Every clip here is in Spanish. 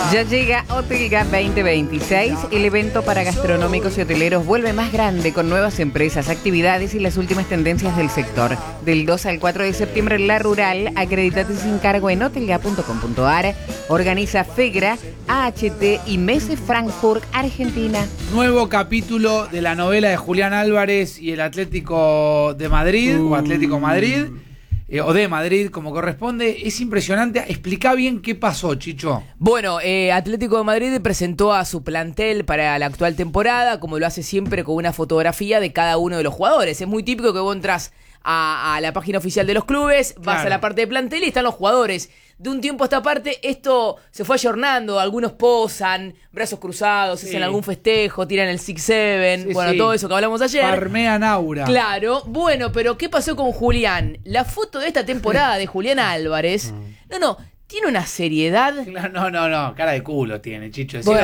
Ya llega Hotelga 2026, el evento para gastronómicos y hoteleros vuelve más grande con nuevas empresas, actividades y las últimas tendencias del sector. Del 2 al 4 de septiembre en La Rural, acreditate sin cargo en hotelga.com.ar. Organiza FEGRA, AHT y Messe Frankfurt, Argentina. Nuevo capítulo de la novela de Julián Álvarez y el Atlético de Madrid, o Atlético Madrid. O de Madrid, como corresponde. Es impresionante. Explica bien qué pasó, Chicho. Bueno, Atlético de Madrid presentó a su plantel para la actual temporada, como lo hace siempre, con una fotografía de cada uno de los jugadores. Es muy típico que vos entras a la página oficial de los clubes, vas a la parte de plantel y están los jugadores. De un tiempo a esta parte esto se fue ayornando, algunos posan, brazos cruzados, hacen algún festejo, tiran el 6-7, todo eso que hablamos ayer. Parmean aura. Claro, bueno, pero ¿qué pasó con Julián? La foto de esta temporada de Julián Álvarez, tiene una seriedad. No, cara de culo tiene, Chicho. Vos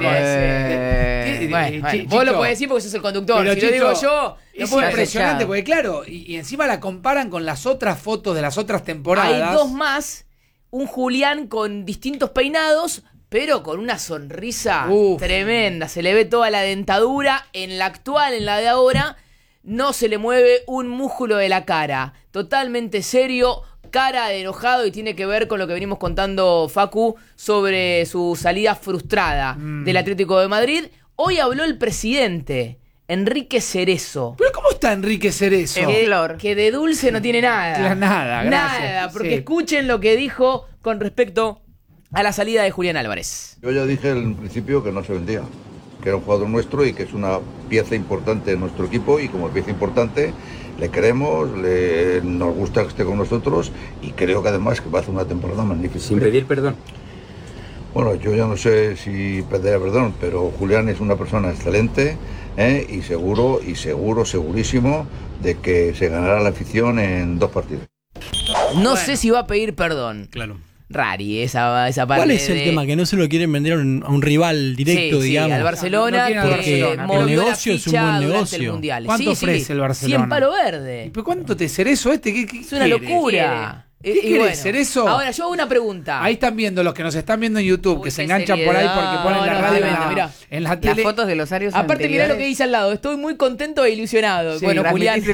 lo podés decir porque sos el conductor. Pero si Chicho, lo digo yo, es impresionante porque claro, y encima la comparan con las otras fotos de las otras temporadas. Hay dos más, un Julián con distintos peinados, pero con una sonrisa tremenda. Se le ve toda la dentadura. En la actual, en la de ahora, no se le mueve un músculo de la cara. Totalmente serio, cara de enojado, y tiene que ver con lo que venimos contando, Facu, sobre su salida frustrada del Atlético de Madrid. Hoy habló el presidente, Enrique Cerezo. ¿Pero cómo está Enrique Cerezo? Que de dulce no tiene nada. Nada, gracias. Nada, porque escuchen lo que dijo con respecto a la salida de Julián Álvarez. Yo ya dije en principio que no se vendía, que era un jugador nuestro y que es una pieza importante de nuestro equipo, y como pieza importante le queremos, nos gusta que esté con nosotros, y creo que además que va a hacer una temporada magnífica. Sin pedir perdón. Bueno, yo ya no sé si pediré perdón, pero Julián es una persona excelente, y segurísimo de que se ganará la afición en 2 partidos. No sé si va a pedir perdón. Claro. Rari esa parte. ¿Cuál es el tema? Que no se lo quieren vender a un rival directo, digamos. Sí, al Barcelona, porque el negocio es un buen negocio. ¿Cuánto ofrece el Barcelona? 100 palo verde. ¿Pero cuánto te Cerezo este? ¿Qué es una locura. ¿Qué quiere Cerezo? Ahora, yo hago una pregunta. Ahí están viendo los que nos están viendo en YouTube, que se enganchan por ahí porque ponen la radio en la tele. Las fotos de los arios aparte, mirá lo que dice al lado. Estoy muy contento e ilusionado. Sí, bueno, Julián,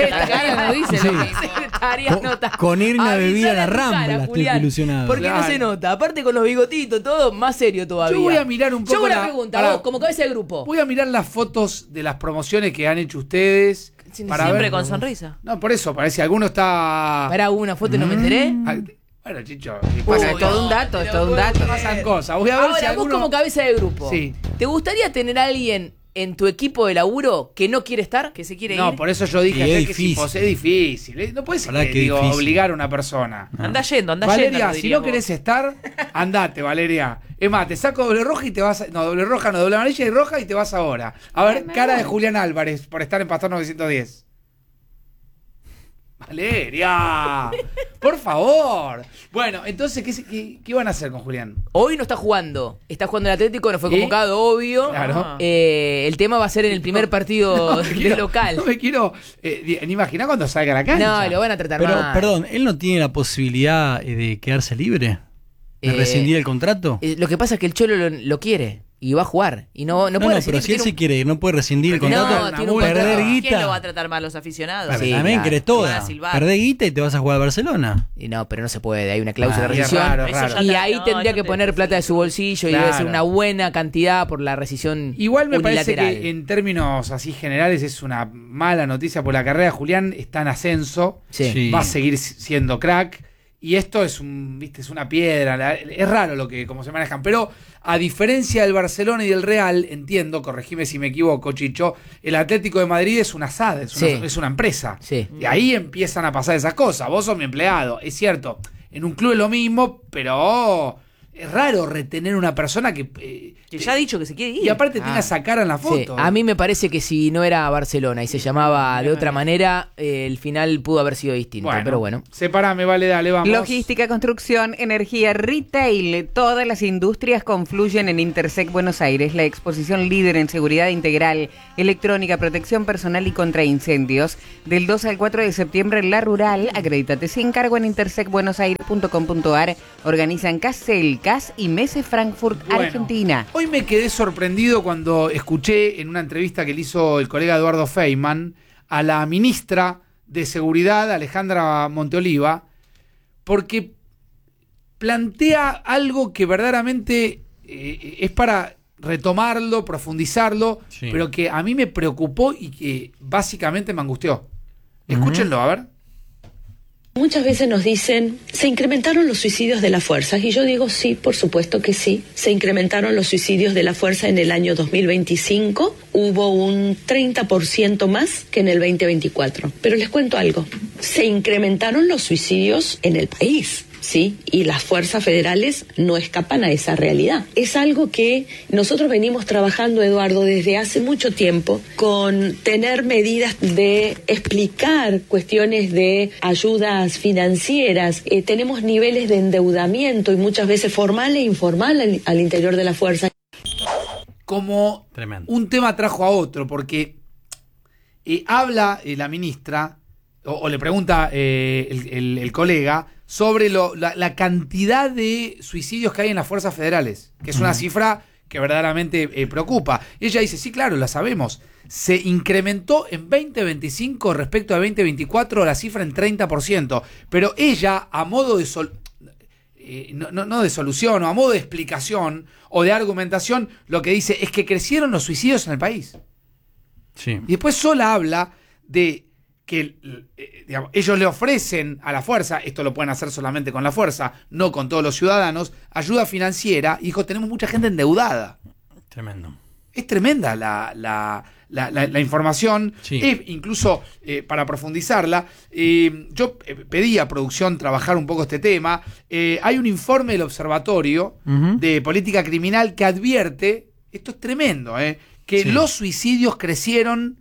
con ir una bebida a la Rambla estoy ilusionado. ¿Por qué no se nota? Aparte con los bigotitos, todo más serio todavía. Yo voy a mirar un poco. Yo hago una pregunta, vos, como cabeza de grupo. Voy a mirar las fotos de las promociones que han hecho ustedes. Siempre ver, con sonrisa. No, por eso, parece que alguno está... Pará, una foto y no me enteré. Bueno, Chicho. Bueno, es todo un dato, Pasan cosas. Voy a ver si alguno... vos como cabeza de grupo, ¿te gustaría tener a alguien en tu equipo de laburo que no quiere estar, que se quiere ir? No, por eso yo dije ayer que es difícil. No puedes obligar a una persona. Anda yendo, Valeria, si no querés estar, andate, Valeria. Es más, te saco doble roja y te vas... No, doble amarilla y roja y te vas ahora. A ver, cara de Julián Álvarez por estar en Pastor 910. Valeria, por favor. Bueno, entonces, ¿qué van a hacer con Julián? Hoy no está jugando. Está jugando el Atlético, no fue convocado, obvio. Claro. El tema va a ser en el primer partido del local. No me quiero ni imaginar cuando salga a la cancha. No, lo van a tratar Pero, mal. perdón, ¿él no tiene la posibilidad de quedarse libre? ¿De rescindir el contrato? Lo que pasa es que el Cholo lo quiere y va a jugar. Y no puede rescindir. Pero si él se quiere, no puede rescindir el contrato. Tiene un perder guita. ¿Quién lo va a tratar mal los aficionados? Sí, también querés toda. Perdés guita y te vas a jugar a Barcelona. Y no, pero no se puede. Hay una cláusula de rescisión. Raro. Y ahí tendría que poner plata de su bolsillo y debe ser una buena cantidad por la rescisión. Igual me unilateral. parece que en términos así generales es una mala noticia, por la carrera de Julián está en ascenso. Sí. Va a seguir siendo crack. Y esto es una piedra, es raro como se manejan, pero a diferencia del Barcelona y del Real, entiendo, corregime si me equivoco, Chicho, el Atlético de Madrid es una SAD, es una empresa. Sí. Y ahí empiezan a pasar esas cosas. Vos sos mi empleado, es cierto, en un club es lo mismo, pero es raro retener una persona que ya ha dicho que se quiere ir. Y aparte tenga esa cara en la foto. Sí. A mí me parece que si no era Barcelona y se llamaba de otra manera, el final pudo haber sido distinto. Pero bueno. Sepárame, vale, dale, vamos. Logística, construcción, energía, retail. Todas las industrias confluyen en Intersec Buenos Aires, la exposición líder en seguridad integral, electrónica, protección personal y contra incendios. Del 2 al 4 de septiembre en La Rural, acredítate sin cargo en intersecbuenosaires.com.ar. Organizan Casel, CAS y Messe Frankfurt, Bueno, Argentina. Hoy me quedé sorprendido cuando escuché en una entrevista que le hizo el colega Eduardo Feynman a la ministra de Seguridad, Alejandra Monteoliva, porque plantea algo que verdaderamente es para retomarlo, profundizarlo, Sí. pero que a mí me preocupó y que básicamente me angustió. Escúchenlo, a ver. Muchas veces nos dicen, ¿se incrementaron los suicidios de las fuerzas? Y yo digo, sí, por supuesto que sí. Se incrementaron los suicidios de la fuerza en el año 2025. Hubo un 30% más que en el 2024. Pero les cuento algo. Se incrementaron los suicidios en el país. ¿Sí? Y las fuerzas federales no escapan a esa realidad. Es algo que nosotros venimos trabajando, Eduardo, desde hace mucho tiempo, con tener medidas de explicar cuestiones de ayudas financieras. Tenemos niveles de endeudamiento y muchas veces formal e informal al interior de la fuerza. Como Tremendo. un tema trajo a otro, porque habla la ministra, o le pregunta el colega, sobre la cantidad de suicidios que hay en las fuerzas federales, que es una cifra que verdaderamente preocupa. Y ella dice, sí, claro, la sabemos. Se incrementó en 2025 respecto a 2024 la cifra en 30%, pero ella, a modo de no de solución, o a modo de explicación o de argumentación, lo que dice es que crecieron los suicidios en el país. Sí. Y después sola habla de que digamos, ellos le ofrecen a la fuerza, esto lo pueden hacer solamente con la fuerza, no con todos los ciudadanos, ayuda financiera, y dijo, tenemos mucha gente endeudada. Tremendo. Es tremenda la información, Sí. es incluso para profundizarla. Yo pedí a producción trabajar un poco este tema. Hay un informe del Observatorio de Política Criminal que advierte, esto es tremendo, que Sí. los suicidios crecieron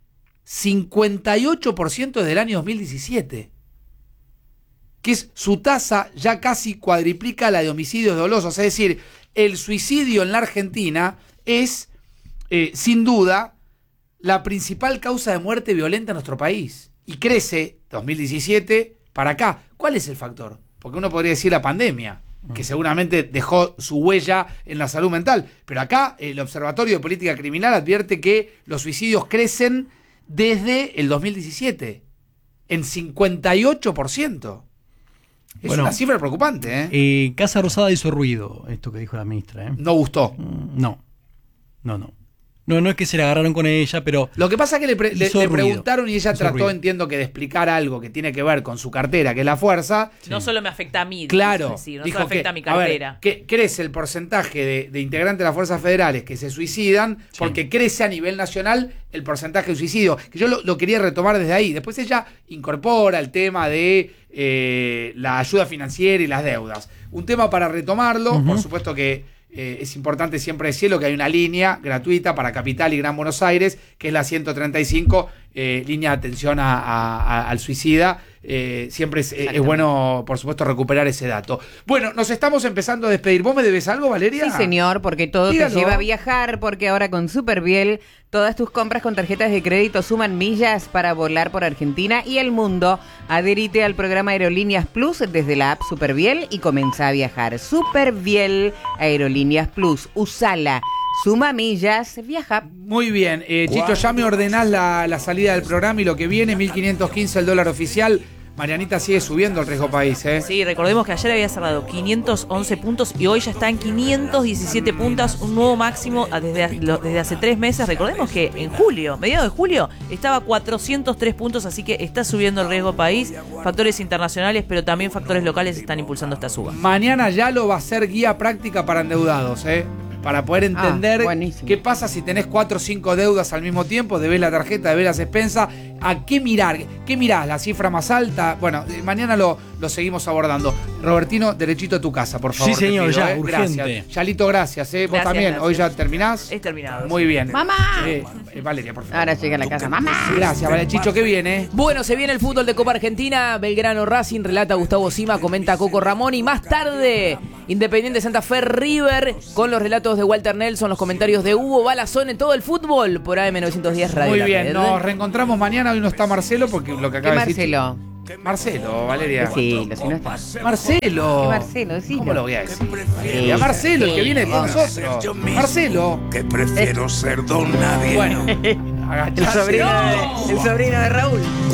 58% desde el año 2017. Que es su tasa ya casi cuadriplica la de homicidios dolosos. Es decir, el suicidio en la Argentina es, sin duda, la principal causa de muerte violenta en nuestro país. Y crece 2017 para acá. ¿Cuál es el factor? Porque uno podría decir la pandemia, que seguramente dejó su huella en la salud mental. Pero acá el Observatorio de Política Criminal advierte que los suicidios crecen desde el 2017 en 58%. Es Bueno, una cifra preocupante, Casa Rosada hizo ruido, esto que dijo la ministra. No gustó. No es que se le agarraron con ella, pero Lo que pasa es que le hizo ruido. preguntaron y ella Hizo trató, ruido. entiendo que de explicar algo que tiene que ver con su cartera, que es la fuerza. No solo me afecta a mí. Claro, no dijo solo afecta a mi ver, cartera. que crece el porcentaje de integrantes de las fuerzas federales que se suicidan, Sí. porque crece a nivel nacional el porcentaje de suicidio. Que yo lo quería retomar desde ahí. Después ella incorpora el tema de la ayuda financiera y las deudas. Un tema para retomarlo, por supuesto que es importante siempre decirlo, que hay una línea gratuita para Capital y Gran Buenos Aires, que es la 135, línea de atención al suicida. Siempre es bueno, por supuesto, recuperar ese dato. Bueno, nos estamos empezando a despedir. ¿Vos me debes algo, Valeria? Sí, señor, porque todo Dígalo. te lleva a viajar, porque ahora con Superviel todas tus compras con tarjetas de crédito suman millas para volar por Argentina y el mundo. Adherite al programa Aerolíneas Plus desde la app Superviel y comenzá a viajar. Superviel Aerolíneas Plus, usala. Suma millas, viaja. Muy bien, Chicho, ya me ordenás la salida del programa y lo que viene, 1.515 el dólar oficial. Marianita sigue subiendo el riesgo país, Sí, recordemos que ayer había cerrado 511 puntos y hoy ya está en 517 puntos, un nuevo máximo desde hace 3 meses. Recordemos que en julio, mediados de julio, estaba a 403 puntos, así que está subiendo el riesgo país. Factores internacionales, pero también factores locales están impulsando esta suba. Mañana ya lo va a ser guía práctica para endeudados, para poder entender buenísimo. qué pasa si tenés 4 o 5 deudas al mismo tiempo, debés la tarjeta, debés las expensas, a qué mirar, qué mirás, la cifra más alta. Bueno, mañana lo seguimos abordando. Robertino, derechito a tu casa, por favor. Sí, señor, te pido, ya, urgente. Gracias. Yalito, gracias. Vos Gracias, también, gracias. hoy ya terminás. Es terminado. Muy bien. ¡Mamá! Valeria, por favor. Ahora llega a la casa. ¡Mamá! Gracias, vale, Chicho, ¿qué viene? Bueno, se viene el fútbol de Copa Argentina. Belgrano Racing, relata Gustavo Sima, comenta Coco Ramón. Y más tarde, Independiente Santa Fe River, con los relatos de Walter Nelson, los comentarios de Hugo Balazón en todo el fútbol por AM910 Radio. Muy La bien, Red. nos reencontramos mañana. Hoy no está Marcelo porque lo que ¿Qué acaba de decir. Marcelo? Marcelo, Valeria. Sí, si no está. Marcelo. ¿Qué Marcelo? Sí, ¿Cómo lo voy a decir? Sí, A Marcelo, el que viene con sí. nosotros. Marcelo. Que prefiero ser don nadie. Bueno, El agacharse. sobrino de Raúl.